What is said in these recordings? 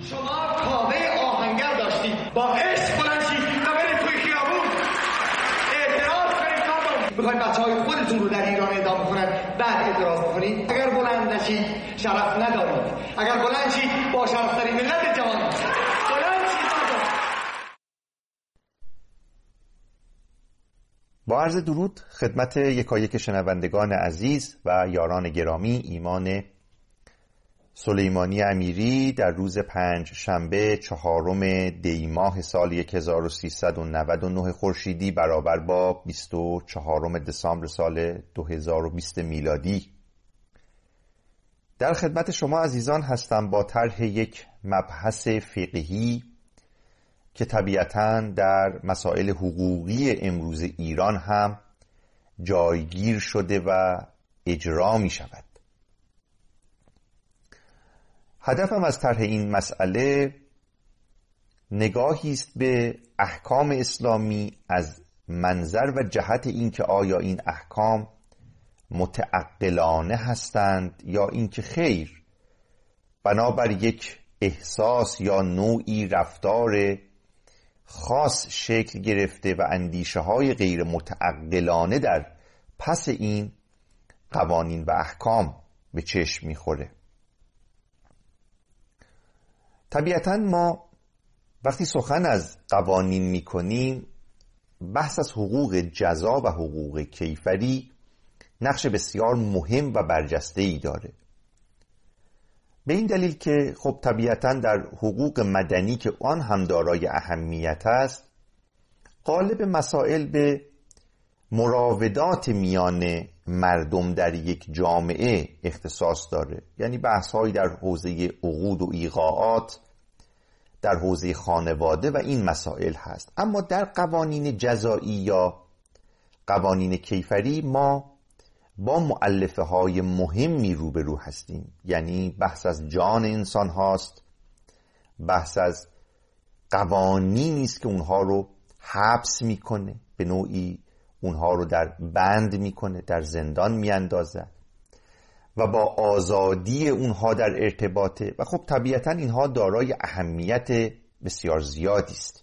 شما کاوه آهنگر داشتید، با عشق بلند شید و برید توی خیابون اعتراض کنید. مردم میخواید بچه‌های خودتون رو در ایران اعدام کنند، بعد اعتراض کنید؟ اگر بلند نشید شرف ندارید. اگر بلند شید با شرفترین ملت جهان بلند شید. با عرض درود خدمت یکایک شنوندگان عزیز و یاران گرامی، ایمان سلیمانی امیری در روز پنجشنبه 4 دی ماه سال 1399 خورشیدی برابر با 24 دسامبر سال 2020 میلادی در خدمت شما عزیزان هستم با طرح یک مبحث فقهی که طبیعتاً در مسائل حقوقی امروز ایران هم جایگیر شده و اجرا می شود. هدفم از طرح این مسئله نگاهی است به احکام اسلامی از منظر و جهت اینکه آیا این احکام متعقلانه هستند یا اینکه خیر، بنابر یک احساس یا نوعی رفتار خاص شکل گرفته و اندیشه های غیر متعقلانه در پس این قوانین و احکام به چشم میخوره. طبیعتاً ما وقتی سخن از قوانین میکنیم، بحث از حقوق جزا و حقوق کیفری نقش بسیار مهم و برجسته‌ای داره، به این دلیل که خب طبیعتاً در حقوق مدنی که آن هم دارای اهمیت است، غالب مسائل به مراودات میان مردم در یک جامعه اختصاص داره. یعنی بحث‌هایی در حوزه عقود و ایقاعات، در حوزه خانواده و این مسائل هست. اما در قوانین جزایی یا قوانین کیفری ما با مؤلفه های مهمی روبرو هستیم. یعنی بحث از جان انسان هاست، بحث از قوانینی است که اونها رو حبس میکنه، به نوعی اونها رو در بند میکنه، در زندان میاندازه و با آزادی اونها در ارتباطه و خب طبیعتا اینها دارای اهمیت بسیار زیادی است.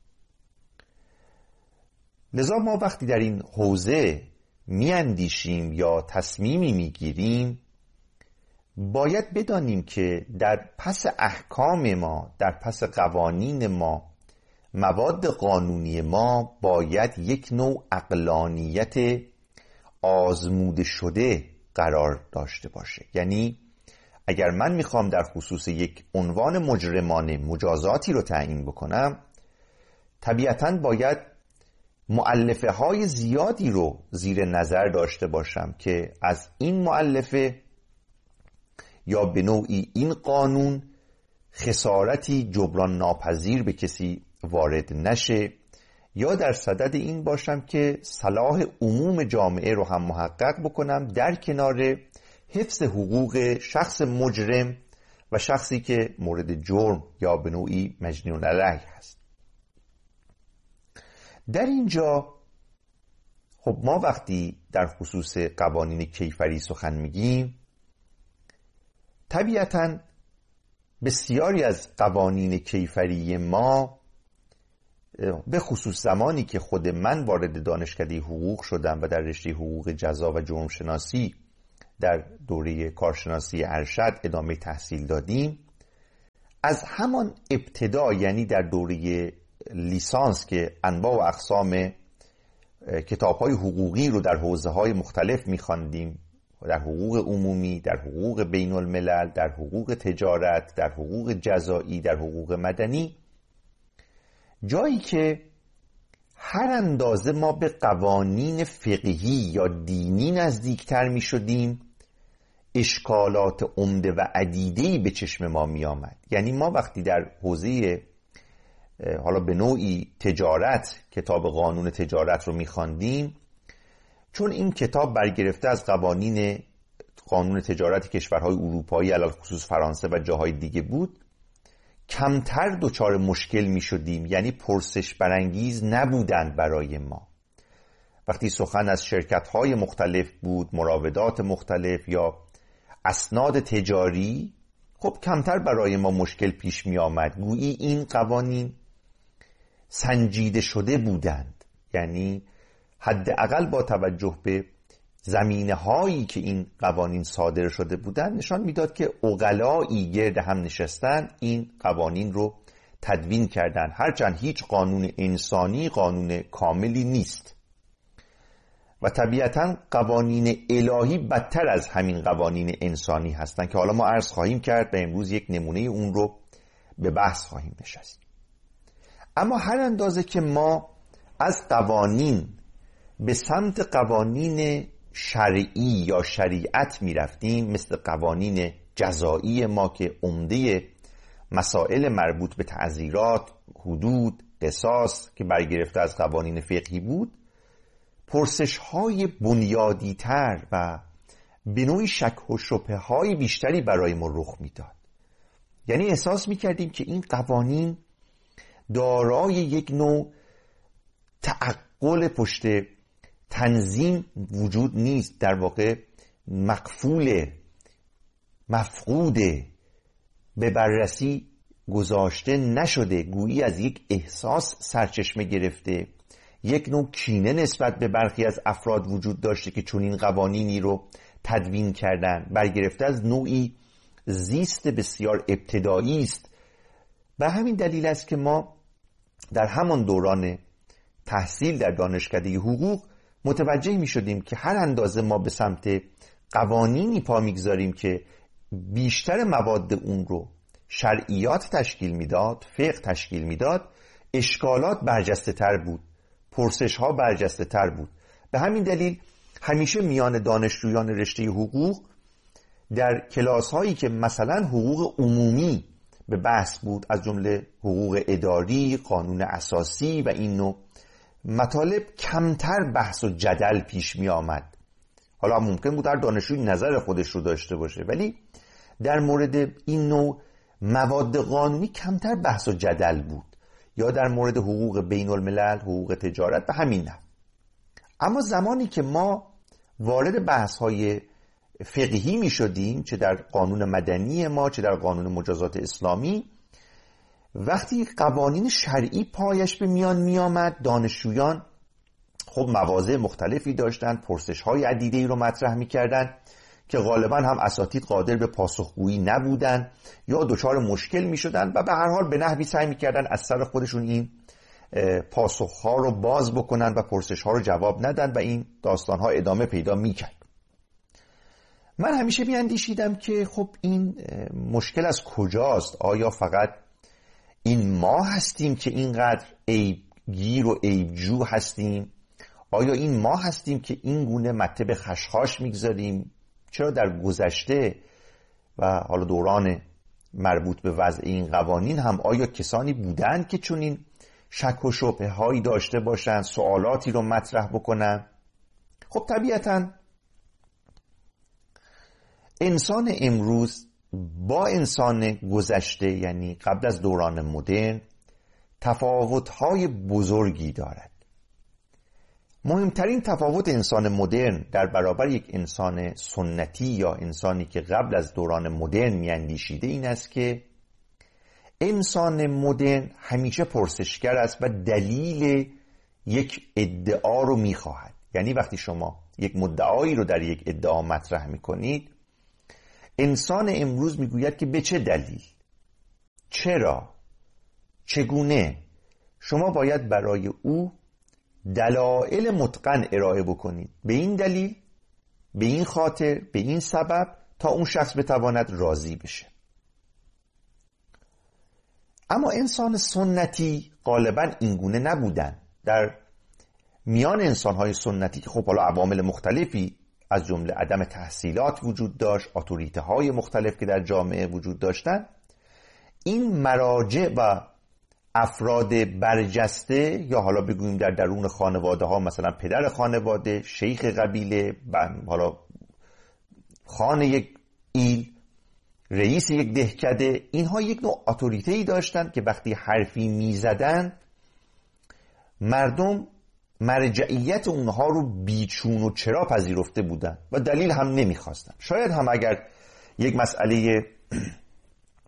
لذا ما وقتی در این حوزه میاندیشیم یا تصمیمی میگیریم، باید بدانیم که در پس احکام ما، در پس قوانین ما، مواد قانونی ما باید یک نوع عقلانیت آزموده شده قرار داشته باشه. یعنی اگر من میخوام در خصوص یک عنوان مجرمانه مجازاتی رو تعیین بکنم، طبیعتاً باید مؤلفه های زیادی رو زیر نظر داشته باشم که از این مؤلفه یا به نوعی این قانون خسارتی جبران ناپذیر به کسی وارد نشه، یا در صدد این باشم که صلاح عموم جامعه رو هم محقق بکنم، در کنار حفظ حقوق شخص مجرم و شخصی که مورد جرم یا به نوعی مجنون علیه هست. در اینجا خب ما وقتی در خصوص قوانین کیفری سخن میگیم، طبیعتاً بسیاری از قوانین کیفری ما، به خصوص زمانی که خود من وارد دانشکده حقوق شدم و در رشته حقوق جزا و جرم شناسی در دوره کارشناسی ارشد ادامه تحصیل دادیم، از همان ابتدا، یعنی در دوره لیسانس که انواع و اقسام کتاب‌های حقوقی رو در حوزه‌های مختلف می‌خواندیم، در حقوق عمومی، در حقوق بین الملل، در حقوق تجارت، در حقوق جزایی، در حقوق مدنی، جایی که هر اندازه ما به قوانین فقهی یا دینی نزدیکتر می شدیم، اشکالات عمده و عدیده‌ای به چشم ما می آمد. یعنی ما وقتی در حوزه حالا به نوعی تجارت کتاب قانون تجارت رو می خواندیم، چون این کتاب برگرفته از قوانین قانون تجارت کشورهای اروپایی علل خصوص فرانسه و جاهای دیگه بود، کمتر دچار مشکل می شدیم. یعنی پرسش برانگیز نبودند برای ما. وقتی سخن از شرکت‌های مختلف بود، مراودات مختلف یا اسناد تجاری، خب کمتر برای ما مشکل پیش می آمد. گویی این قوانین سنجیده شده بودند، یعنی حداقل با توجه به زمینه هایی که این قوانین صادر شده بودند نشان میداد که عقلایی گرد هم نشستن این قوانین رو تدوین کردن، هرچند هیچ قانون انسانی قانون کاملی نیست و طبیعتا قوانین الهی بدتر از همین قوانین انسانی هستند که حالا ما عرض خواهیم کرد و امروز یک نمونه اون رو به بحث خواهیم نشست. اما هر اندازه که ما از قوانین به سمت قوانین شرعی یا شریعت می رفتیم، مثل قوانین جزایی ما که عمده مسائل مربوط به تعزیرات، حدود، قصاص که برگرفته از قوانین فقهی بود، پرسش های بنیادی تر و به نوعی شک و شبهه های بیشتری برای ما رخ میداد. یعنی احساس می کردیم که این قوانین دارای یک نوع تعقل پشت تنظیم وجود نیست، در واقع مقفول، مفقوده، به بررسی گذاشته نشده، گویی از یک احساس سرچشمه گرفته، یک نوع کینه نسبت به برخی از افراد وجود داشته که چون این قوانینی رو تدوین کردن، برگرفته از نوعی زیست بسیار ابتدایی است. به همین دلیل است که ما در همان دوران تحصیل در دانشکده حقوق متوجه می شدیم که هر اندازه ما به سمت قوانینی پا میگذاریم که بیشتر مواد اون رو شرعیات تشکیل میداد، فقه تشکیل میداد، اشکالات برجسته تر بود، پرسش ها برجسته تر بود. به همین دلیل همیشه میان دانشجویان رشته حقوق در کلاس هایی که مثلا حقوق عمومی به بحث بود، از جمله حقوق اداری، قانون اساسی و این نوع مطالب، کمتر بحث و جدل پیش می آمد. حالا ممکن بود هر دانشجوی نظر خودش رو داشته باشه، ولی در مورد این نوع مواد قانونی کمتر بحث و جدل بود، یا در مورد حقوق بین الملل، حقوق تجارت به همین نحو. اما زمانی که ما وارد بحث های فقهی می شدیم، چه در قانون مدنی ما چه در قانون مجازات اسلامی، وقتی قوانین شرعی پایش به میان می آمد، دانشجویان خب مواضع مختلفی داشتن، پرسش های عدیده‌ای رو مطرح می کردن که غالبا هم اساتید قادر به پاسخگویی نبودن یا دچار مشکل می شدن و به هر حال به نحوی سعی می کردن از سر خودشون این پاسخ ها رو باز بکنن و پرسش ها رو جواب ندن و این داستان ها ادامه پیدا می کرد. من همیشه می اندیشیدم که خب این مشکل از کجاست؟ آیا فقط این ما هستیم که اینقدر عیبگیر و عیبجو هستیم؟ آیا این ما هستیم که این گونه مته به خشخاش میگذاریم؟ چرا در گذشته و حالا دوران مربوط به وضع این قوانین هم آیا کسانی بودند که چون این شک و شبهه هایی داشته باشند، سوالاتی رو مطرح بکنن؟ خب طبیعتاً انسان امروز با انسان گذشته، یعنی قبل از دوران مدرن، تفاوت‌های بزرگی دارد. مهمترین تفاوت انسان مدرن در برابر یک انسان سنتی یا انسانی که قبل از دوران مدرن میاندیشیده این است که انسان مدرن همیشه پرسشگر است و دلیل یک ادعا رو میخواهد. یعنی وقتی شما یک مدعایی رو در یک ادعا مطرح میکنید، انسان امروز میگوید که به چه دلیل، چرا، چگونه. شما باید برای او دلایل متقن ارائه بکنید، به این دلیل، به این خاطر، به این سبب، تا اون شخص بتواند راضی بشه. اما انسان سنتی غالبا اینگونه نبودن. در میان انسان‌های سنتی که خب حالا عوامل مختلفی از جمله عدم تحصیلات وجود داشت، اتوریته‌های مختلف که در جامعه وجود داشتن، این مراجع و افراد برجسته، یا حالا بگوییم در درون خانواده ها مثلا پدر خانواده، شیخ قبیله، حالا خان یک ایل، رئیس یک دهکده، اینها یک نوع اتوریته‌ای داشتن که وقتی حرفی میزدن مردم مرجعیت اونها رو بیچون و چرا پذیرفته بودن و دلیل هم نمیخواستن. شاید هم اگر یک مسئله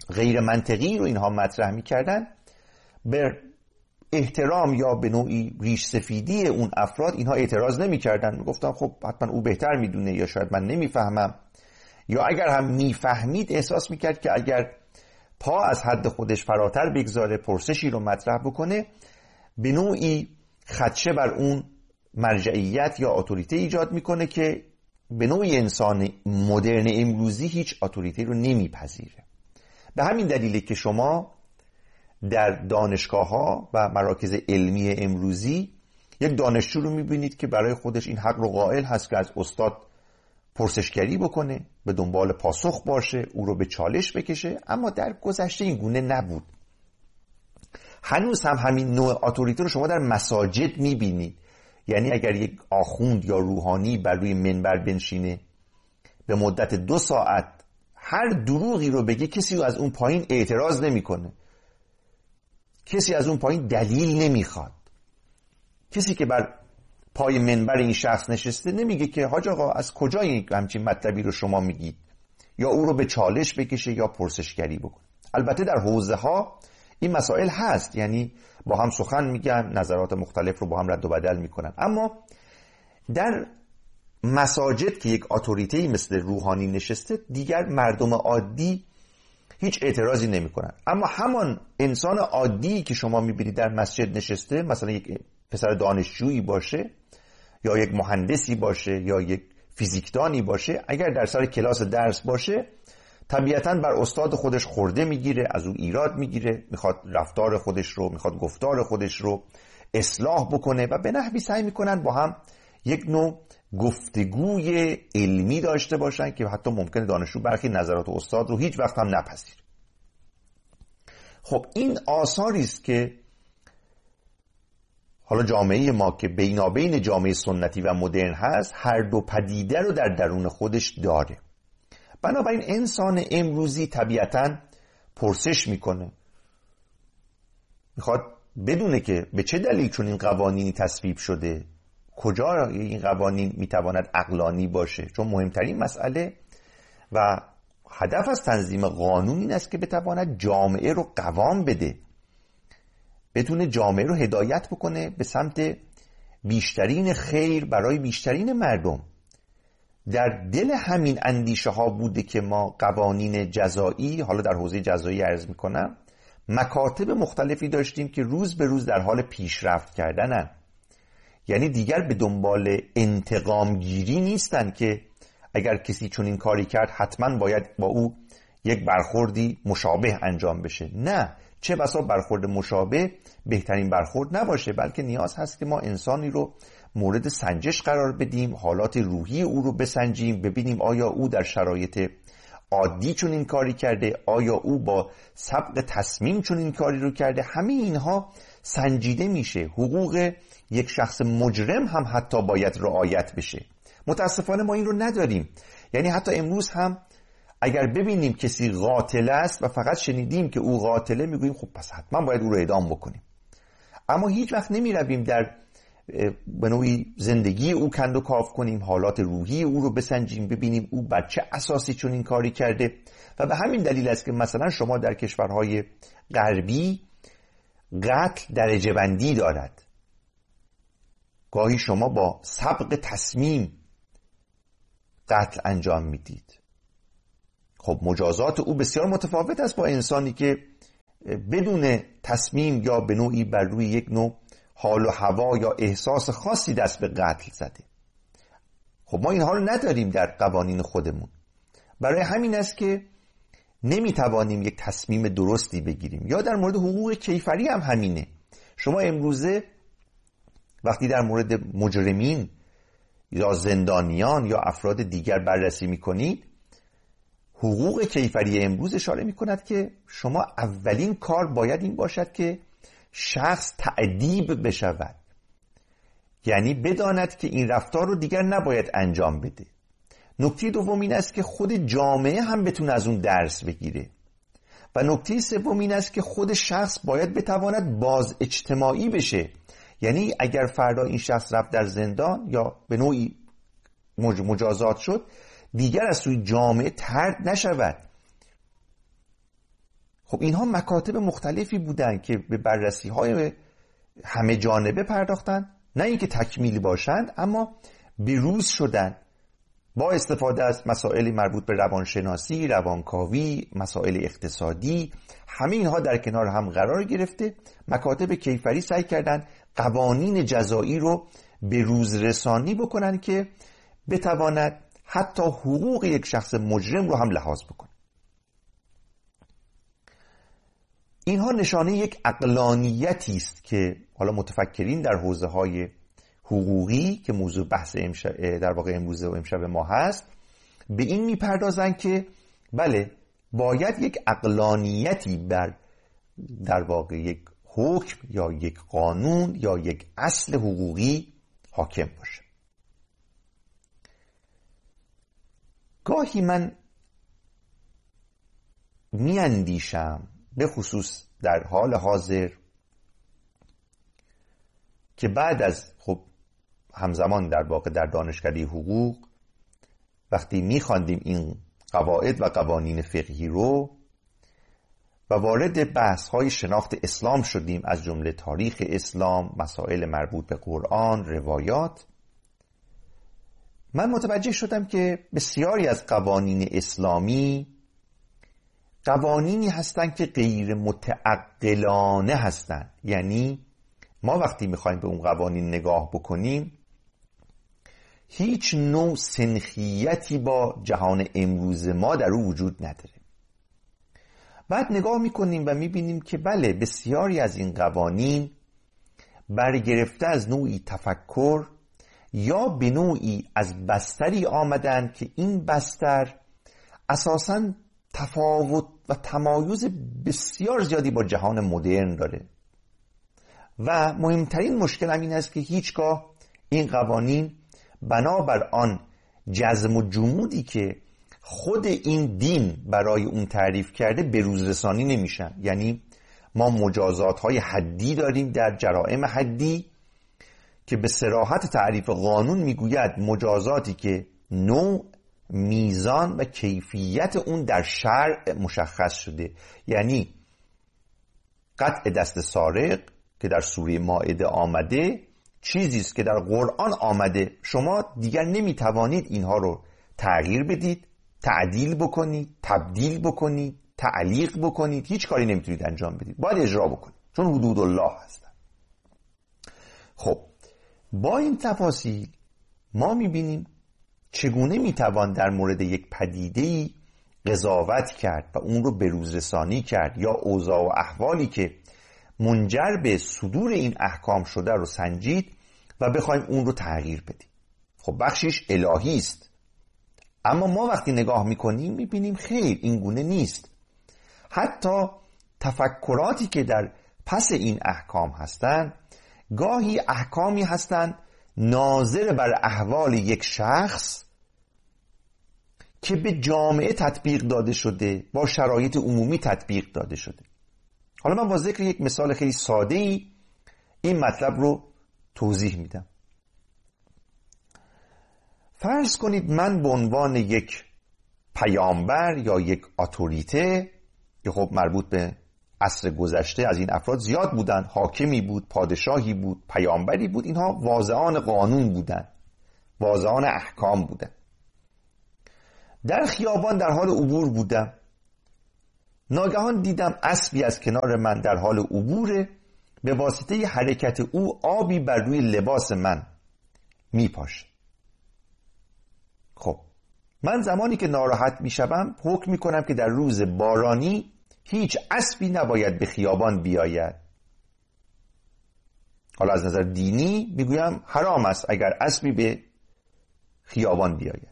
غیر منطقی رو اینها مطرح میکردن، به احترام یا به نوعی ریش سفیدی اون افراد اینها اعتراض نمیکردن، میگفتن خب حتما او بهتر میدونه یا شاید من نمیفهمم، یا اگر هم میفهمید احساس میکرد که اگر پا از حد خودش فراتر بگذاره، پرسشی رو مطرح بکنه، به نوعی خدشه بر اون مرجعیت یا اتوریته ایجاد میکنه که به نوعی انسان مدرن امروزی هیچ اتوریته رو نمیپذیره. به همین دلیله که شما در دانشگاه‌ها و مراکز علمی امروزی یک دانشجو رو میبینید که برای خودش این حق رو قائل هست که از استاد پرسشگری بکنه، به دنبال پاسخ باشه، او رو به چالش بکشه. اما در گذشته این گونه نبود. هنوز هم همین نوع اتوریته رو شما در مساجد میبینید. یعنی اگر یک آخوند یا روحانی بر روی منبر بنشینه به مدت 2 ساعت هر دروغی رو بگه، کسی از اون پایین اعتراض نمیکنه، کسی از اون پایین دلیل نمیخواد. کسی که بر پای منبر این شخص نشسته نمیگه که حاج آقا از کجا این همچین مطلبی رو شما میگید، یا او رو به چالش بکشه یا پرسشگری بکنه. البته در حوزه ها این مسائل هست، یعنی با هم سخن میگن، نظرات مختلف رو با هم رد و بدل میکنن. اما در مساجد که یک اتوریته‌ای مثل روحانی نشسته، دیگر مردم عادی هیچ اعتراضی نمیکنن. اما همان انسان عادی که شما میبینید در مسجد نشسته، مثلا یک پسر دانشجویی باشه یا یک مهندسی باشه یا یک فیزیکدانی باشه، اگر در سر کلاس درس باشه طبیعتاً بر استاد خودش خورده میگیره، از او ایراد میگیره، میخواد رفتار خودش رو، میخواد گفتار خودش رو اصلاح بکنه و به نحوی سعی میکنن با هم یک نوع گفتگوی علمی داشته باشن که حتی ممکنه دانشجو برخی نظرات استاد رو هیچ وقت هم نپذیره. خب این آثاری است که حالا جامعه ما که بینابین جامعه سنتی و مدرن هست، هر دو پدیده رو در درون خودش داره. بنابراین انسان امروزی طبیعتاً پرسش میکنه، میخواد بدونه که به چه دلیل چون این قوانینی تصویب شده، کجا این قوانین میتواند عقلانی باشه. چون مهمترین مسئله و هدف از تنظیم قانون این است که بتواند جامعه رو قوام بده، بتونه جامعه رو هدایت بکنه به سمت بیشترین خیر برای بیشترین مردم. در دل همین اندیشه ها بوده که ما قوانین جزایی، حالا در حوزه جزایی عرض میکنم، مکاتب مختلفی داشتیم که روز به روز در حال پیشرفت کردنن. یعنی دیگر به دنبال انتقام گیری نیستن که اگر کسی چون این کاری کرد حتما باید با او یک برخوردی مشابه انجام بشه. نه، چه بسا برخورد مشابه بهترین برخورد نباشه، بلکه نیاز هست که ما انسانی رو مورد سنجش قرار بدیم، حالات روحی او رو بسنجیم، ببینیم آیا او در شرایط عادی چون این کاری کرده، آیا او با سبق تصمیم چون این کاری رو کرده. همه اینها سنجیده میشه. حقوق یک شخص مجرم هم حتی باید رعایت بشه. متاسفانه ما این رو نداریم. یعنی حتی امروز هم اگر ببینیم کسی قاتل است و فقط شنیدیم که او قاتله، میگوییم خب پس حتما باید او رو اعدام بکنیم. اما هیچ وقت نمیرویم در به نوعی زندگی او کند و کاف کنیم، حالات روحی او رو بسنجیم، ببینیم او بر چه اساسی چون این کاری کرده. و به همین دلیل است که مثلا شما در کشورهای غربی قتل درجه بندی دارد. گاهی شما با سبق تصمیم قتل انجام میدید. خب مجازات او بسیار متفاوت است با انسانی که بدون تصمیم یا به نوعی بر روی یک نوع حال و هوا یا احساس خاصی دست به قتل زده. خب ما اینها رو نداریم در قوانین خودمون. برای همین است که نمیتوانیم یک تصمیم درستی بگیریم. یا در مورد حقوق کیفری هم همینه. شما امروزه وقتی در مورد مجرمین یا زندانیان یا افراد دیگر بررسی میکنید، حقوق کیفری امروز اشاره میکند که شما اولین کار باید این باشد که شخص تأدیب بشود، یعنی بداند که این رفتار رو دیگر نباید انجام بده. نکته دوم این است که خود جامعه هم بتونه از اون درس بگیره. و نکته سوم این است که خود شخص باید بتواند باز اجتماعی بشه. یعنی اگر فردا این شخص رفت در زندان یا به نوعی مجازات شد، دیگر از سوی جامعه طرد نشود. خب اینها مکاتب مختلفی بودن که به بررسی های همه جانبه پرداختن، نه اینکه تکمیلی باشند اما بروز شدن با استفاده از مسائل مربوط به روانشناسی، روانکاوی، مسائل اقتصادی. همه اینها در کنار هم قرار گرفته. مکاتب کیفری سعی کردند قوانین جزایی رو به روز رسانی بکنن که بتواند حتی حقوق یک شخص مجرم رو هم لحاظ بکنه. اینها نشانه یک عقلانیتی است که حالا متفکرین در حوزه‌های حقوقی که موضوع بحث در واقع امروز و امشب ما هست به این میپردازن که بله باید یک عقلانیتی در واقع یک حکم یا یک قانون یا یک اصل حقوقی حاکم باشه. گاهی من میاندیشم به خصوص در حال حاضر که بعد از خب همزمان در واقع در دانشکده حقوق وقتی میخواندیم این قواعد و قوانین فقهی رو و وارد بحث‌های شناخت اسلام شدیم، از جمله تاریخ اسلام، مسائل مربوط به قرآن، روایات، من متوجه شدم که بسیاری از قوانین اسلامی قوانینی هستند که غیر متعقلانه هستند. یعنی ما وقتی میخوایم به اون قوانین نگاه بکنیم هیچ نوع سنخیتی با جهان امروز ما در او وجود نداره. بعد نگاه میکنیم و میبینیم که بله بسیاری از این قوانین برگرفته از نوعی تفکر یا به نوعی از بستری آمدن که این بستر اساساً تفاوت و تمایز بسیار زیادی با جهان مدرن داره و مهمترین مشکل هم این است که هیچگاه این قوانین بنابر آن جزم و جمودی که خود این دین برای اون تعریف کرده به روز رسانی نمیشن. یعنی ما مجازات های حدی داریم در جرائم حدی که به صراحت تعریف قانون میگوید مجازاتی که نوع، میزان و کیفیت اون در شرع مشخص شده. یعنی قطع دست سارق که در سوره مائده آمده چیزی است که در قرآن آمده، شما دیگر نمیتوانید اینها رو تغییر بدید، تعدیل بکنید، تبدیل بکنید، تعلیق بکنید، هیچ کاری نمیتونید انجام بدید، باید اجرا بکنید چون حدود الله هستن. خب با این تفاصیل ما میبینیم چگونه میتوان در مورد یک پدیده‌ای قضاوت کرد و اون رو به روز رسانی کرد یا اوضاع و احوالی که منجر به صدور این احکام شده رو سنجید و بخوایم اون رو تغییر بدیم. خب بخشش الهی است، اما ما وقتی نگاه میکنیم میبینیم خیر این گونه نیست. حتی تفکراتی که در پس این احکام هستند گاهی احکامی هستند ناظر بر احوال یک شخص که به جامعه تطبیق داده شده، با شرایط عمومی تطبیق داده شده. حالا من با ذکر یک مثال خیلی ساده‌ای این مطلب رو توضیح میدم. فرض کنید من به عنوان یک پیامبر یا یک اتوریته که خب مربوط به عصر گذشته از این افراد زیاد بودن، حاکمی بود، پادشاهی بود، پیامبری بود، اینها واضعان قانون بودن، واضعان احکام بودن. در خیابان در حال عبور بودم، ناگهان دیدم اسبی از کنار من در حال عبوره، به واسطه حرکت او آبی بر روی لباس من میپاشه. خب من زمانی که ناراحت میشم حکم میکنم که در روز بارانی هیچ اسبی نباید به خیابان بیاید. حالا از نظر دینی میگویم حرام است اگر اسبی به خیابان بیاید.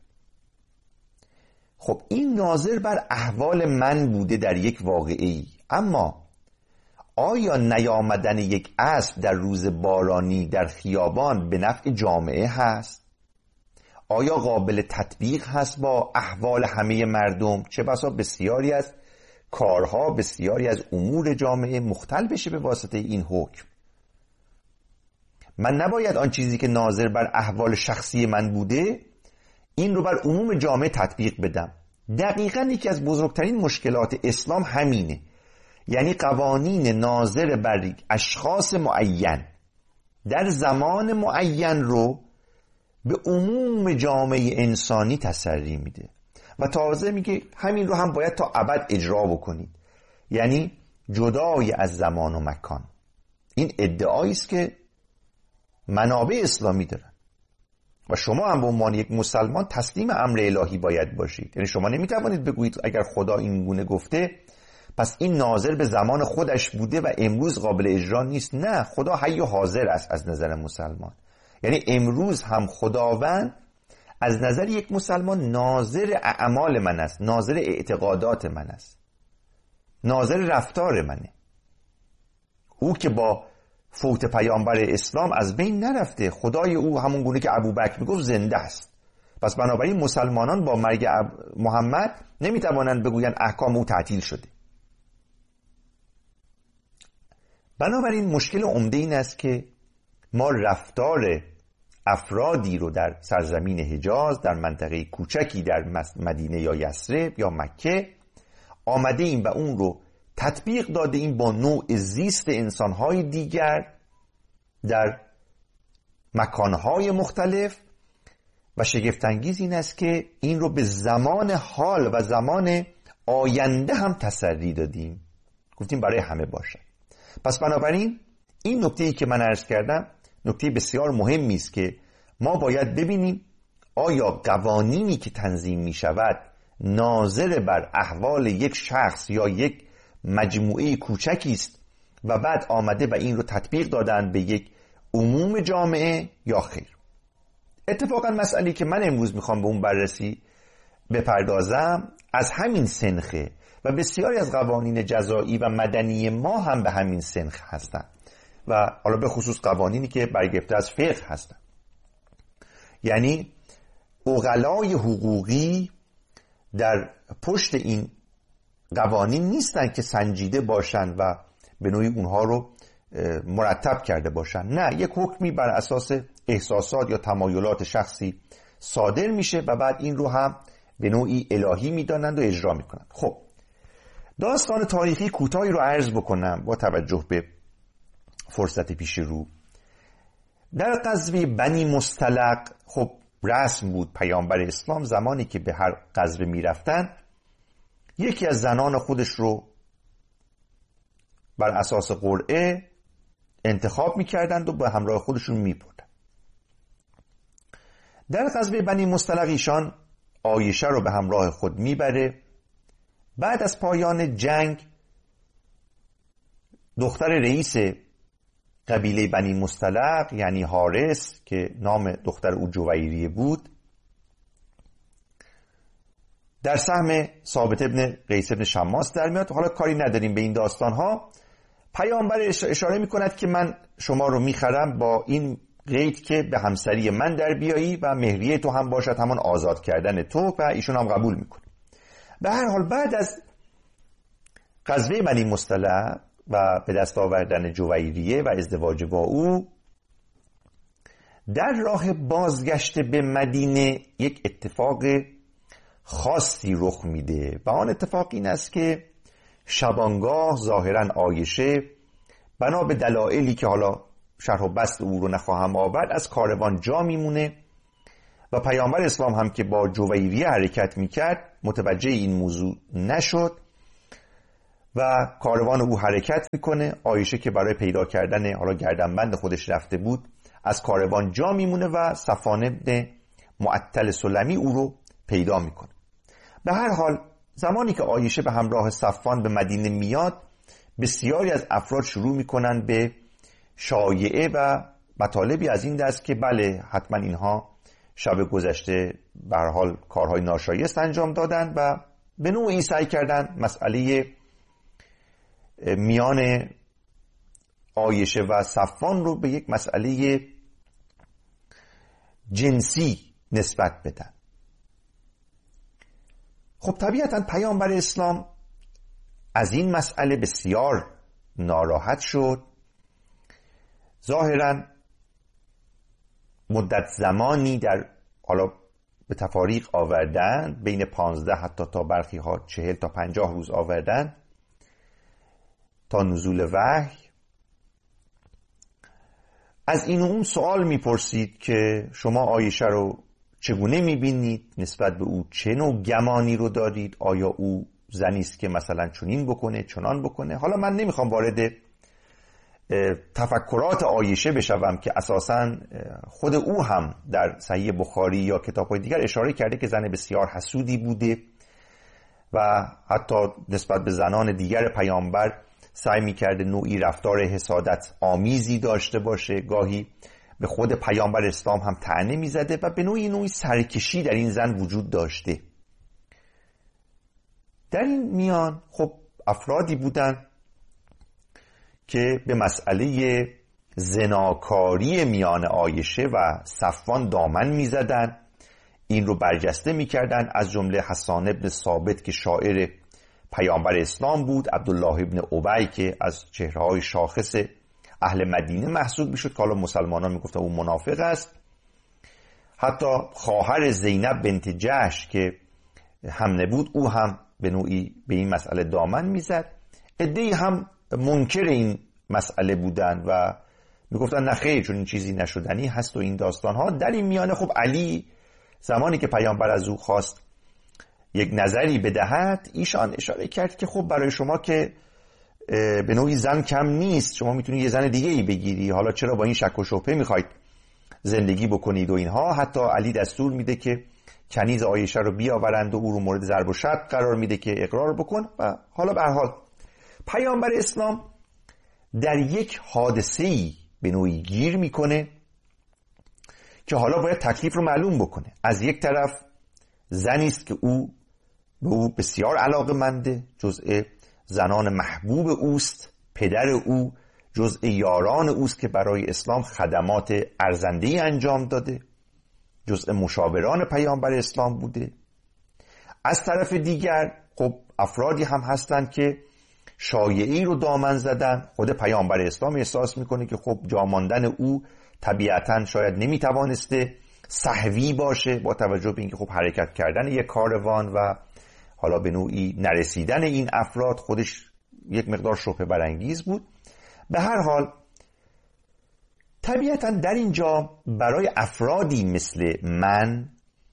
خب این ناظر بر احوال من بوده در یک واقعه‌ای، اما آیا نیامدن یک اسب در روز بارانی در خیابان به نفع جامعه هست؟ آیا قابل تطبیق هست با احوال همه مردم؟ چه بسا بسیاری از کارها، بسیاری از امور جامعه مختل بشه به واسطه این حکم. من نباید آن چیزی که ناظر بر احوال شخصی من بوده این رو بر عموم جامعه تطبیق بدم. دقیقاً یکی از بزرگترین مشکلات اسلام همینه. یعنی قوانین ناظر بر اشخاص معین در زمان معین رو به عموم جامعه انسانی تسری میده و تازه میگه همین رو هم باید تا ابد اجرا بکنید، یعنی جدای از زمان و مکان. این ادعایی است که منابع اسلامی دارن و شما هم به عنوان یک مسلمان تسلیم امر الهی باید باشید. یعنی شما نمیتوانید بگویید اگر خدا این گونه گفته پس این ناظر به زمان خودش بوده و امروز قابل اجرا نیست. نه، خدا حی و حاضر است از نظر مسلمان. یعنی امروز هم خداوند از نظر یک مسلمان ناظر اعمال من است، ناظر اعتقادات من است، ناظر رفتار منه. او که با فوت پیامبر اسلام از بین نرفته، خدای او همون گونه که ابوبکر میگفت زنده است. پس بنابراین مسلمانان با مرگ محمد نمیتوانند بگویند احکام او تعطیل شده. بنابراین مشکل عمده این است که ما رفتار افرادی رو در سرزمین حجاز، در منطقه کوچکی در مدینه یا یثرب یا مکه آمده ایم و اون رو تطبیق داده ایم با نوع زیست انسانهای دیگر در مکانهای مختلف و شگفت‌انگیز این است که این رو به زمان حال و زمان آینده هم تسری دادیم، گفتیم برای همه باشه. پس بنابراین این نکته‌ای که من عرض کردم نکته بسیار مهمی است که ما باید ببینیم آیا قوانینی که تنظیم می شود ناظر بر احوال یک شخص یا یک مجموعه کوچکی است و بعد آمده و این رو تطبیق دادن به یک عموم جامعه یا خیر. اتفاقا مسئله که من امروز میخوام به اون بررسی بپردازم از همین سنخه و بسیاری از قوانین جزایی و مدنی ما هم به همین سنخ هستند و حالا به خصوص قوانینی که برگرفته از فقه هستند. یعنی عقلای حقوقی در پشت این قوانین نیستن که سنجیده باشن و به نوعی اونها رو مرتب کرده باشن. نه، یک حکمی بر اساس احساسات یا تمایلات شخصی صادر میشه و بعد این رو هم به نوعی الهی میدانند و اجرا میکنند. خب داستان تاریخی کوتاهی رو عرض بکنم با توجه به فرصت پیش رو. در غزوه بنی مصطلق خب رسم بود پیامبر اسلام زمانی که به هر غزوه میرفتن یکی از زنان خودش رو بر اساس قرعه انتخاب میکردند و به همراه خودشون میبردن. در غزوه بنی مصطلق ایشان عایشه رو به همراه خود میبره. بعد از پایان جنگ دختر رئیس قبیله بنی مصطلق یعنی حارس که نام دختر او جویریه بود در سهم ثابت ابن قیس ابن شماس در میاد. حالا کاری نداریم به این داستان ها. پیامبر اشاره میکند که من شما رو میخرم با این قید که به همسری من در بیایی و مهریه تو هم باشد، همان آزاد کردن تو، و ایشون هم قبول میکنه. به هر حال بعد از غزوه بنی مصطلق و به دست آوردن جویریه و ازدواج با او در راه بازگشت به مدینه یک اتفاق خاصی رخ میده و آن اتفاق این است که شبانگاه ظاهرا عایشه بنا به دلایلی که حالا شرح و بسط او رو نخواهم آورد از کاروان جا میمونه و پیامبر اسلام هم که با جویریه حرکت میکرد متوجه این موضوع نشد و کاروان او حرکت میکنه. عایشه که برای پیدا کردن حالا گردنبند خودش رفته بود از کاروان جا میمونه و صفوان ابن معطل سلمی او رو پیدا میکنه. به هر حال زمانی که عایشه به همراه صفوان به مدینه میاد بسیاری از افراد شروع میکنن به شایعه و مطالبی از این دست که بله حتما اینها شب گذشته به هر حال کارهای ناشایست انجام دادن و به نوعی سعی کردن مسئله میان عایشه و صفوان رو به یک مسئله جنسی نسبت بدن. خب طبیعتا پیامبر اسلام از این مسئله بسیار ناراحت شد. ظاهرا مدت زمانی در حالا به تفاریق آوردن بین 15 حتی تا برخی ها 40 تا 50 روز آوردن تا نزول وحی از این و اون سوال میپرسید که شما عایشه رو چگونه میبینید؟ نسبت به او چه نوع گمانی رو دارید؟ آیا او زنی است که مثلا چنین بکنه چنان بکنه؟ حالا من نمیخوام وارد تفکرات عایشه بشوم که اساساً خود او هم در صحیح بخاری یا کتاب‌های دیگر اشاره کرده که زن بسیار حسودی بوده و حتی نسبت به زنان دیگر پیامبر سعی می‌کرده نوعی رفتار حسادت آمیزی داشته باشه، گاهی به خود پیامبر اسلام هم طعنه می‌زده و به نوعی سرکشی در این زن وجود داشته. در این میان خب افرادی بودن که به مسئله زناکاری میان عایشه و صفوان دامن می‌زدن، این رو برجسته می‌کردن، از جمله حسان ابن ثابت که شاعر پیامبر اسلام بود، عبدالله ابن ابی که از چهره‌های شاخص اهل مدینه محسوب میشد که حالا مسلمانان میگفتن اون منافق است، حتی خواهر زینب بنت جحش که هم نبود او هم به نوعی به این مسئله دامن میزد. عده‌ای هم منکر این مسئله بودن و میگفتن نه خیر، چون این چیزی نشدنی هست و این داستان ها. در این میانه خب علی زمانی که پیامبر از او خواست یک نظری بدهد، ایشان اشاره کرد که خب برای شما که به نوعی زن کم نیست، شما میتونید یه زن دیگه ای بگیری، حالا چرا با این شک و شبهه میخواید زندگی بکنید و اینها. حتی علی دستور میده که کنیز عایشه رو بیاورند و او رو مورد ضرب و شتم قرار میده که اقرار بکن. و حالا به هر حال پیامبر اسلام در یک حادثه‌ای به نوعی گیر میکنه که حالا باید تکلیف رو معلوم بکنه. از یک طرف زنی است که به او بسیار علاقه‌منده، جزء زنان محبوب اوست، پدر او جزء یاران اوست که برای اسلام خدمات ارزنده‌ای انجام داده، جزء مشاوران پیامبر اسلام بوده. از طرف دیگر خب افرادی هم هستند که شایعی رو دامن زدن. خود پیامبر اسلام احساس میکنه که خب جاماندن او طبیعتاً شاید نمیتوانسته سهوی باشه با توجه به اینکه خب حرکت کردن یک کاروان و حالا به نوعی نرسیدن این افراد خودش یک مقدار شبهه برانگیز بود. به هر حال طبیعتاً در اینجا برای افرادی مثل من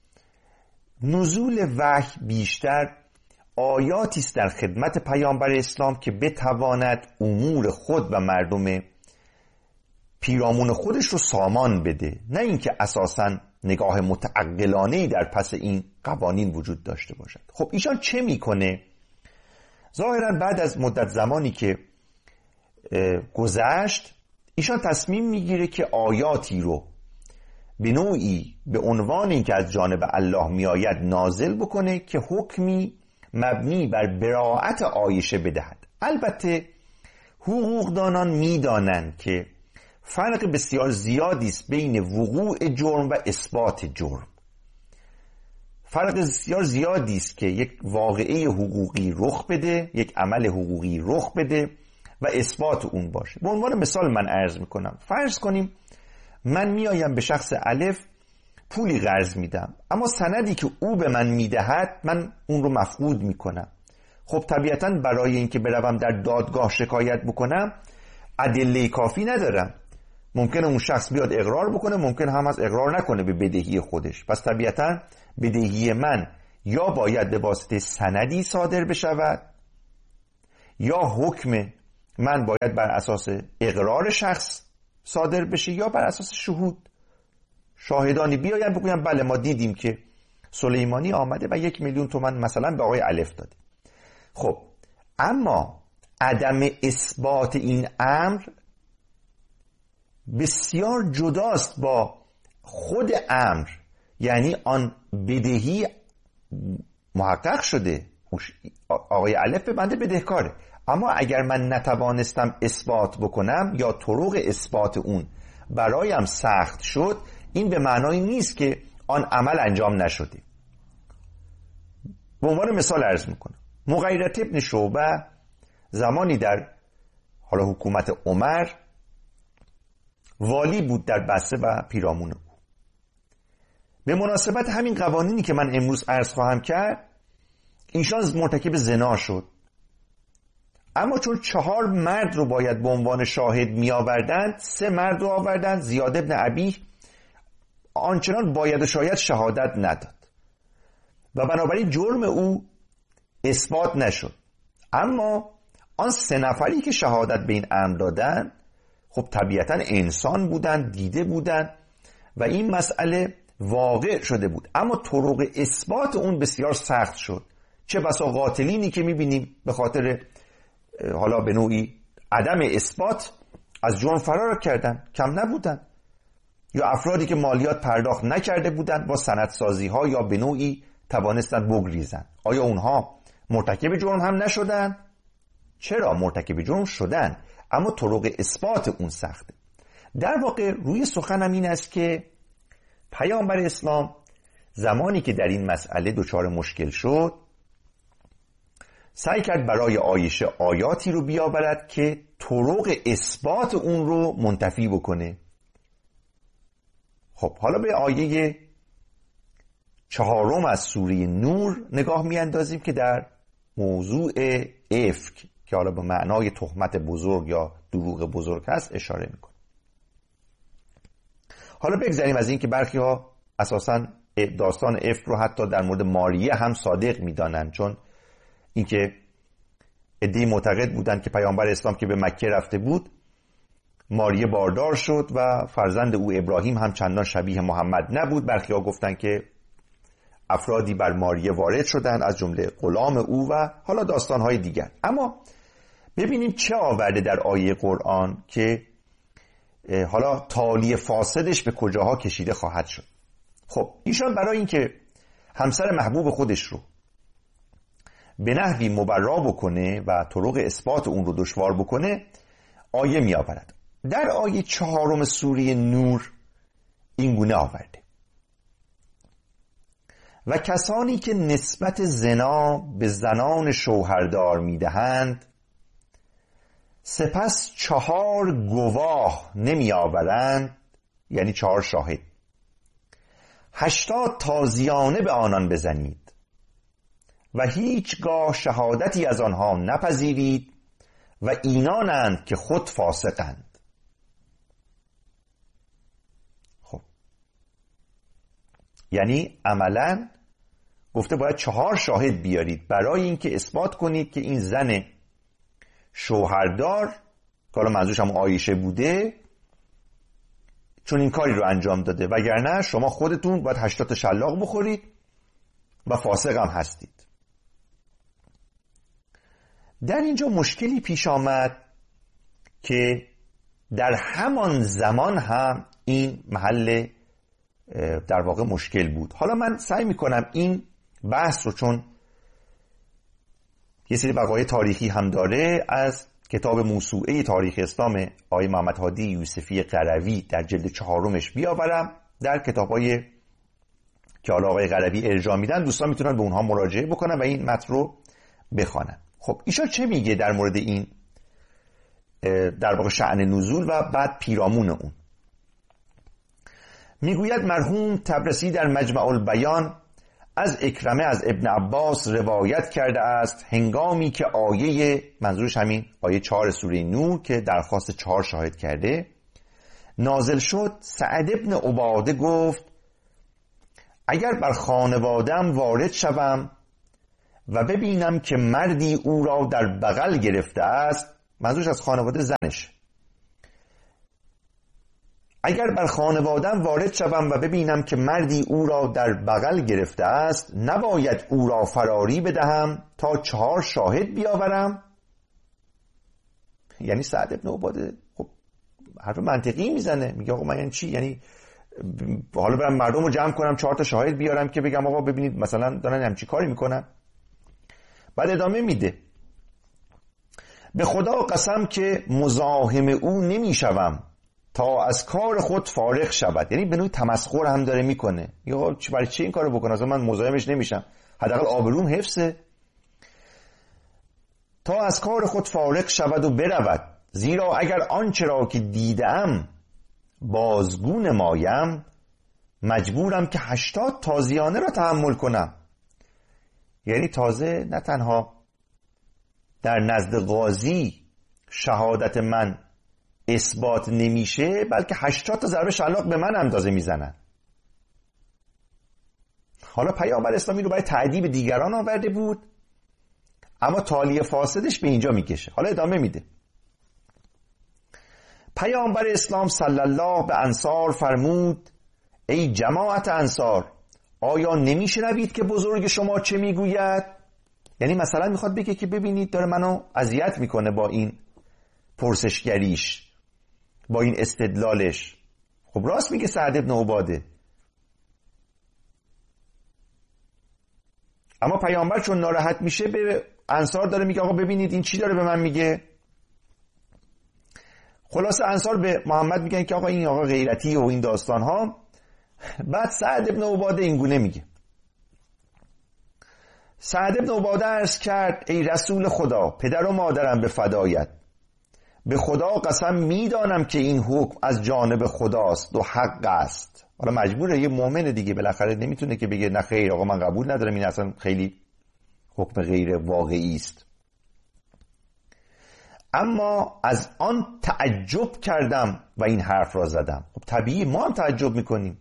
نزول وحی بیشتر آیاتی است در خدمت پیامبر اسلام که بتواند امور خود و مردم پیرامون خودش رو سامان بده، نه اینکه اساساً نگاه متعقلانه‌ای در پس این قوانین وجود داشته باشد. خب ایشان چه میکنه؟ ظاهراً بعد از مدت زمانی که گذشت ایشان تصمیم میگیره که آیاتی رو به نوعی به عنوان اینکه از جانب الله میآید نازل بکنه که حکمی مبنی بر براءت عایشه بدهد. البته حقوقدانان میدانند که فرق بسیار زیادی است بین وقوع جرم و اثبات جرم. فرق بسیار زیادی است که یک واقعه حقوقی رخ بده، یک عمل حقوقی رخ بده و اثبات اون باشه. به عنوان مثال من عرض میکنم، فرض کنیم من میایم به شخص الف پولی قرض میدم، اما سندی که او به من میدهد من اون رو مفقود میکنم. خب طبیعتاً برای اینکه بروم در دادگاه شکایت بکنم ادله کافی ندارم. ممکنه اون شخص بیاد اقرار بکنه، ممکن هم از اقرار نکنه به بدهی خودش. پس طبیعتاً بدهی من یا باید به واسطه سندی صادر بشود یا حکم من باید بر اساس اقرار شخص صادر بشه یا بر اساس شهود. شاهدانی بیاین بگوین بله ما دیدیم که سلیمانی آمده و 1,000,000 تومان مثلا به آقای الف داده. خب اما عدم اثبات این امر بسیار جداست با خود امر، یعنی آن بدهی محقق شده، آقای الف به بنده بدهکاره، اما اگر من نتوانستم اثبات بکنم یا طرق اثبات اون برایم سخت شد، این به معنای نیست که آن عمل انجام نشده. به عنوان مثال عرض میکنم، مغیرة ابن شعبه زمانی در حالا حکومت عمر والی بود در بصره و پیرامون او. به مناسبت همین قوانینی که من امروز عرض خواهم کرد، ایشان مرتکب زنا شد، اما چون 4 مرد رو باید به عنوان شاهد می آوردند، 3 مرد رو آوردند. زیاد ابن ابیه آنچنان باید و شاید شهادت نداد و بنابراین جرم او اثبات نشد. اما آن 3 نفری که شهادت به این امر دادن خب طبیعتا انسان بودن، دیده بودن و این مسئله واقع شده بود، اما طرق اثبات اون بسیار سخت شد. چه بسا قاتلینی که میبینیم به خاطر حالا به نوعی عدم اثبات از جرم فرار کردن کم نبودن، یا افرادی که مالیات پرداخت نکرده بودن با سندسازی ها یا به نوعی توانستن بگریزن. آیا اونها مرتکب جرم هم نشدن؟ چرا مرتکب جرم شدن، اما طرق اثبات اون سخته. در واقع روی سخنم این است که پیامبر اسلام زمانی که در این مسئله دچار مشکل شد سعی کرد برای عایشه آیاتی رو بیاورد که طرق اثبات اون رو منتفی بکنه. خب حالا به آیه 4 از سوره نور نگاه میاندازیم که در موضوع افک که حالا به معنای تهمت بزرگ یا دروغ بزرگ هست اشاره میکنه. حالا بگذاریم از این که برخی ها اساساً داستان افک رو حتی در مورد ماریه هم صادق میدانند، چون اینکه عده‌ای معتقد بودند که پیامبر اسلام که به مکه رفته بود ماریه باردار شد و فرزند او ابراهیم هم چندان شبیه محمد نبود. برخی ها گفتند که افرادی بر ماریه وارد شدند از جمله غلام او و حالا داستان‌های دیگر. اما ببینیم چه آورده در آیه قرآن که حالا تالی فاسدش به کجاها کشیده خواهد شد. خب ایشان برای اینکه همسر محبوب خودش رو به نحوی مبرا بکنه و طرق اثبات اون رو دشوار بکنه آیه می آورد. در آیه 4 سوره نور این گونه آورده: و کسانی که نسبت زنا به زنان شوهردار می دهند سپس 4 گواه نمی آورند، یعنی 4 شاهد، 80 تازیانه به آنان بزنید و هیچگاه شهادتی از آنها نپذیرید و اینانند که خود فاسقند. خب یعنی عملا گفته باید 4 شاهد بیارید برای اینکه اثبات کنید که این زن شوهردار که حالا منظورش هم عایشه بوده چون این کاری رو انجام داده، وگرنه شما خودتون باید 80 تا شلاق بخورید و فاسق هم هستید. در اینجا مشکلی پیش آمد که در همان زمان هم این محل در واقع مشکل بود. حالا من سعی میکنم این بحث رو، چون یه سری وقایع تاریخی هم داره، از کتاب موسوعه تاریخ اسلام آقای محمد هادی یوسفی قروی در جلد 4 بیاورم. در کتابای که آقای قروی ارجاع میدن دوستان میتونن به اونها مراجعه بکنن و این متن رو بخوانن. خب ایشان چه میگه در مورد این در واقع شأن نزول و بعد پیرامون اون؟ میگوید مرحوم طبرسی در مجمع البیان از اکرمه از ابن عباس روایت کرده است هنگامی که آیه، منظورش همین آیه 4 سوره نور که درخواست 4 شاهد کرده، نازل شد، سعد ابن عباده گفت اگر بر خانوادم وارد شوم و ببینم که مردی او را در بغل گرفته است، منظورش از خانواده زنش، اگر بر خانوادم وارد شوم و ببینم که مردی او را در بغل گرفته است، نباید او را فراری بدهم تا 4 شاهد بیاورم. یعنی سعد ابن عباده خب حرف منطقی میزنه، میگه آقا من یعنی چی؟ یعنی حالا برم مردم رو جمع کنم 4 تا شاهد بیارم که بگم آقا ببینید مثلا دارن همچی کاری میکنن؟ بعد ادامه میده به خدا قسم که مزاحم او نمیشوم تا از کار خود فارغ شود. یعنی به نوعی تمسخر هم داره میکنه، یا برای چی این کارو بکنه؟ اصلا من مزاحمش نمیشم، حداقل آبروم حفظه. تا از کار خود فارغ شود و برود، زیرا اگر آنچه را که دیدم بازگو نمایم مجبورم که 80 تازیانه را تحمل کنم. یعنی تازه نه تنها در نزد قاضی شهادت من اثبات نمیشه، بلکه 80 تا ضربه شلاق به من اندازه میزنن. حالا پیامبر اسلامی رو برای تعذیب دیگران آورده بود، اما تالی فاسدش به اینجا میکشه. حالا ادامه میده. پیامبر اسلام صلی الله به انصار فرمود: ای جماعت انصار، آیا نمیشنوید که بزرگ شما چه میگوید؟ یعنی مثلا میخواد بگه که ببینید داره منو اذیت میکنه با این پرسشگریش، با این استدلالش. خب راست میگه سعد بن عباده. اما پیامبر چون ناراحت میشه به انصار داره میگه آقا ببینید این چی داره به من میگه. خلاصه انصار به محمد میگن که آقا این آقا غیرتی و این داستان ها. بعد سعد بن عباده اینگونه میگه. سعد بن عباده عرض کرد: ای رسول خدا، پدر و مادرم به فدایت، به خدا قسم میدانم که این حکم از جانب خداست و حق است. حالا مجبوره، یه مؤمن دیگه بالاخره نمیتونه که بگه نه خیر آقا من قبول ندارم، این اصلا خیلی حکم غیر واقعی است. اما از آن تعجب کردم و این حرف را زدم. خب طبیعی ما هم تعجب میکنیم.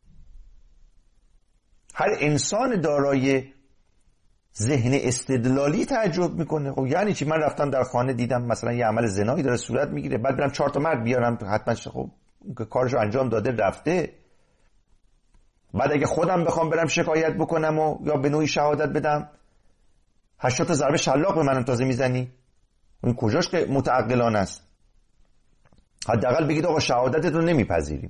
هر انسان دارای ذهن استدلالی تعجب میکنه. خب یعنی چی؟ من رفتم در خانه دیدم مثلا یه عمل زنایی داره صورت میگیره، بعد برم 4 تا مرد بیارم، حتما خب کارشو انجام داده رفته. بعد اگه خودم بخوام برم شکایت بکنم و یا به نوعی شهادت بدم، 80 تا ضربه شلاق به منم تازه میزنی؟ این کجاش که متعقلانه است؟ حداقل بگید آقا شهادتتون نمیپذیریم.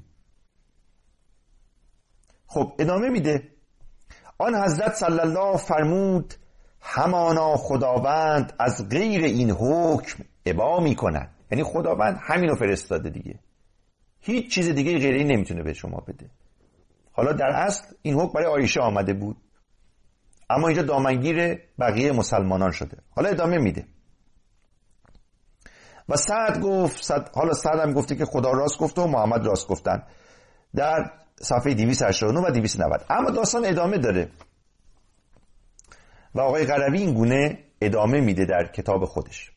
خب ادامه میده. آن حضرت صلی الله فرمود: همانا خداوند از غیر این حکم ابا میکند. یعنی خداوند همینو فرستاده دیگه، هیچ چیز دیگه غیر این نمیتونه به شما بده. حالا در اصل این حکم برای عایشه آمده بود، اما اینجا دامنگیر بقیه مسلمانان شده. حالا ادامه میده. و سعد گفت، حالا سعد هم گفته که خدا راست گفته و محمد راست گفتن، در صفحه 289 و 290. اما داستان ادامه داره و آقای قروی این گونه ادامه میده در کتاب خودش.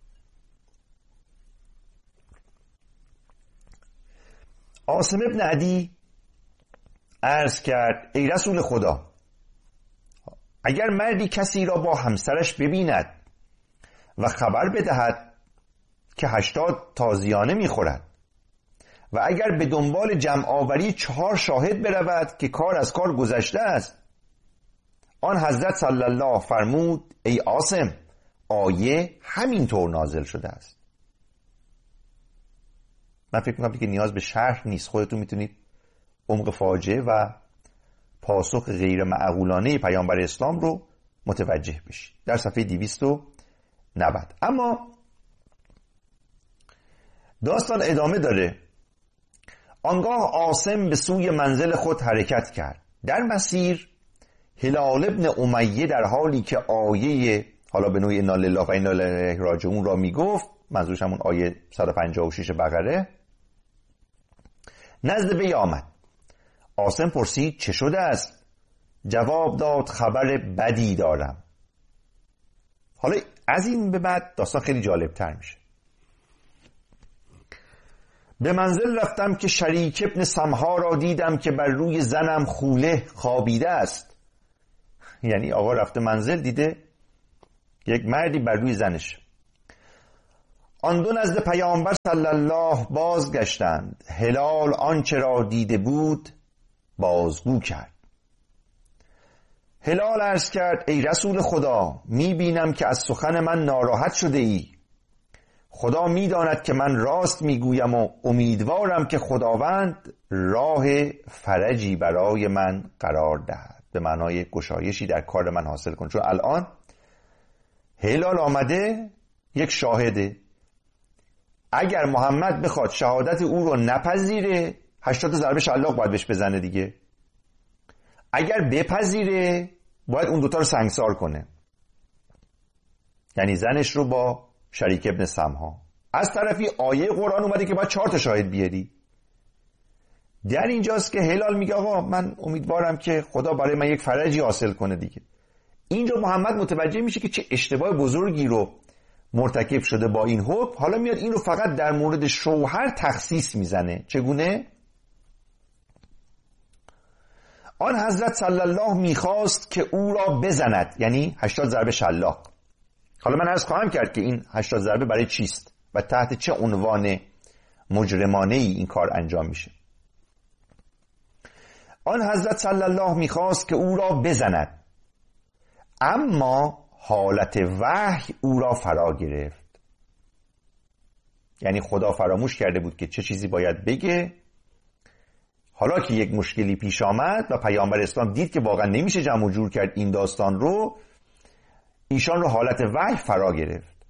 عاصم ابن عدی عرض کرد: ای رسول خدا، اگر مردی کسی را با همسرش ببیند و خبر بدهد که 80 تازیانه میخورد و اگر به دنبال جمع آوری 4 شاهد برود که کار از کار گذشته است، آن حضرت صلی الله فرمود: ای عاصم، آیه همین طور نازل شده است. من فکر میکنم که نیاز به شرح نیست، خودتون میتونید عمق فاجعه و پاسخ غیر معقولانه پیامبر اسلام رو متوجه بشید در صفحه 290. اما داستان ادامه داره. آنگاه عاصم به سوی منزل خود حرکت کرد. در مسیر هلال ابن امیه در حالی که آیه حالا به نوعی انا لله و انا الیه راجعون را میگفت، منظورش همون آیه 156 بقره، نزد وی آمد. عاصم پرسید چه شده است؟ جواب داد خبر بدی دارم. حالا از این به بعد داستان خیلی جالب تر میشه. به منزل رفتم که شریک ابن سمها را دیدم که بر روی زنم خوله خوابیده است. یعنی آقا رفته منزل دیده یک مردی بر روی زنش. آن دو نزد پیامبر صلی الله بازگشتند. هلال آنچه را دیده بود بازگو کرد. هلال عرض کرد: ای رسول خدا، میبینم که از سخن من ناراحت شده ای. خدا میداند که من راست میگویم و امیدوارم که خداوند راه فرجی برای من قرار دهد، به معنای گشایشی در کار من حاصل کن. چون الان هلال آمده یک شاهده، اگر محمد بخواد شهادت او رو نپذیره 80 ضربه شلاق باید بهش بزنه دیگه. اگر بپذیره باید اون دوتا رو سنگسار کنه، یعنی زنش رو با شریک ابن سمها. از طرفی آیه قرآن اومده که باید 4 تا شاهد بیاری. در اینجاست که هلال میگه آقا من امیدوارم که خدا برای من یک فرجی حاصل کنه دیگه. اینجا محمد متوجه میشه که چه اشتباه بزرگی رو مرتکب شده با این حکم، حالا میاد این رو فقط در مورد شوهر تخصیص میزنه. چگونه؟ آن حضرت صلی الله میخواست که او را بزند، یعنی 80 ضربه شلاق. حالا من عرض خواهم کرد که این 80 ضربه برای چیست و تحت چه عنوان مجرمانه ای این کار انجام میشه. آن حضرت صلی الله میخواست که او را بزند، اما حالت وحی او را فرا گرفت. یعنی خدا فراموش کرده بود که چه چیزی باید بگه. حالا که یک مشکلی پیش آمد و پیامبر اسلام دید که واقعا نمیشه جمع و جور کرد این داستان رو، ایشان رو حالت وحی فرا گرفت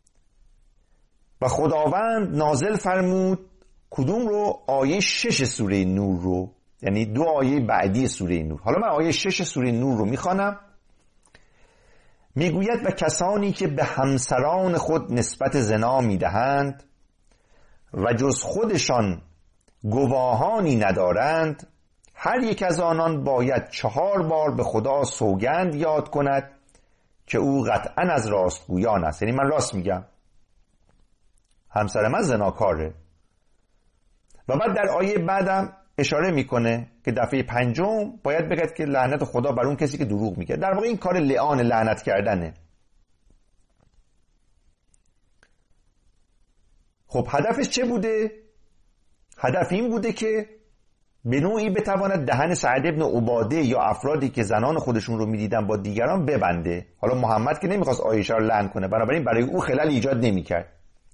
و خداوند نازل فرمود. کدوم رو؟ آیه 6 سوره نور رو، یعنی 2 آیه بعدی سوره نور. حالا من آیه 6 سوره نور رو میخوانم. میگوید و کسانی که به همسران خود نسبت زنا میدهند و جز خودشان گواهانی ندارند، هر یک از آنان باید 4 بار به خدا سوگند یاد کند که او قطعا از راستگویان است. یعنی من راست میگم، همسر من زناکاره. و بعد در آیه بعدم اشاره میکنه که دفعه 5 باید بگد که لعنت خدا بر اون کسی که دروغ میگه. در واقع این کار لعان، لعنت کردنه. خب هدفش چه بوده؟ هدف این بوده که به نوعی بتواند دهن سعد ابن عباده یا افرادی که زنان خودشون رو میدیدن با دیگران ببنده. حالا محمد که نمیخواست عایشه رو لعن کنه، بنابراین برای او خلل ایجاد نمیکرد.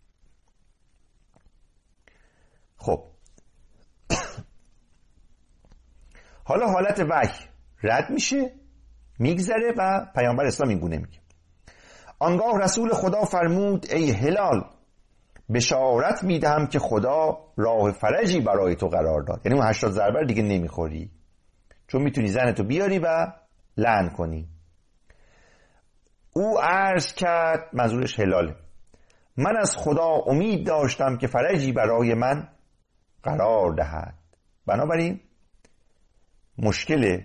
خب حالا حالت وحی رد میشه، میگذره و پیامبر اسلام این گونه میگه. آنگاه رسول خدا فرمود ای هلال، بشارت میدهم که خدا راه فرجی برای تو قرار داد. یعنی اون 80 ضربه دیگه نمیخوری، چون میتونی زنتو بیاری و لعن کنی. او عرض کرد، منظورش هلاله، من از خدا امید داشتم که فرجی برای من قرار دهد. بنابراین مشکل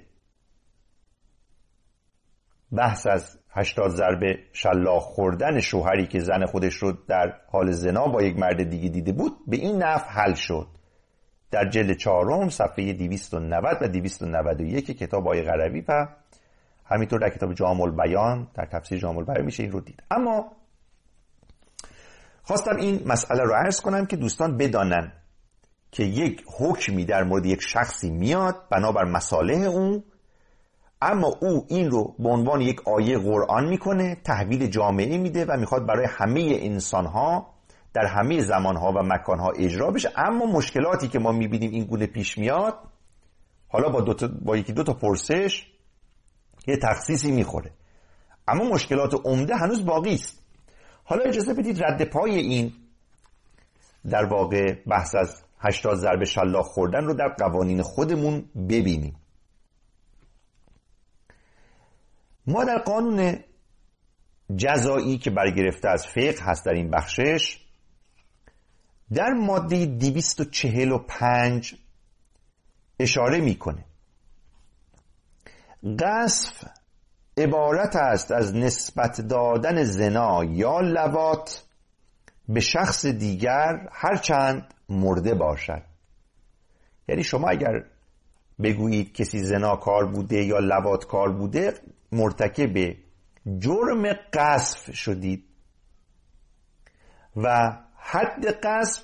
بحث از 80 ضربه شلاق خوردن شوهری که زن خودش رو در حال زنا با یک مرد دیگه دیده بود به این نحو حل شد. در جلد 4 صفحه 290 و 291 کتاب آقای قروی و همینطور در کتاب جامع البیان، در تفسیر جامع البیان میشه این رو دید. اما خواستم این مسئله رو عرض کنم که دوستان بدانن که یک حکمی در مورد یک شخصی میاد بنابر مصالح اون، اما او این رو به عنوان یک آیه قرآن میکنه، تحویل جامعه میده و میخواد برای همه انسانها در همه زمانها و مکانها اجرا بشه. اما مشکلاتی که ما میبینیم این گونه پیش میاد، حالا با یکی دو تا پرسش یه تخصیصی میخوره، اما مشکلات عمده هنوز باقی است. حالا اجازه بدید رد پای این در واقع بحث از 80 ضربه شلاق خوردن رو در قوانین خودمون ببینیم. ما در قانون جزایی که برگرفته از فقه هست در این بخشش، در ماده 245 اشاره میکنه قذف عبارت است از نسبت دادن زنا یا لواط به شخص دیگر هرچند مرده باشد. یعنی شما اگر بگویید کسی زناکار بوده یا لواطکار بوده، مرتکب جرم قذف شدید و حد قذف